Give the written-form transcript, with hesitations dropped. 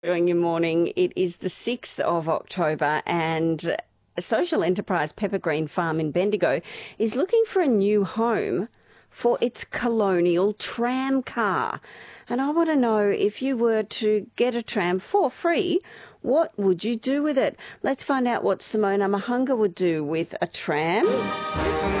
Good morning. It is the 6th of October and social enterprise Peppergreen Farm in Bendigo is looking for a new home for its colonial tram car. And I want to know, if you were to get a tram for free, what would you do with it? Let's find out what Simona Mahunga would do with a tram.